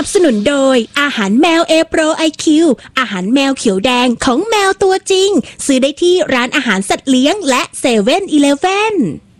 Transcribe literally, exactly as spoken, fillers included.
นับสนุนโดยอาหารแมวเอโปรไอคิวอาหารแมวเขียวแดงของแมวตัวจริงซื้อได้ที่ร้านอาหารสัตว์เลี้ยงและเซเว่นอีเลฟเว่น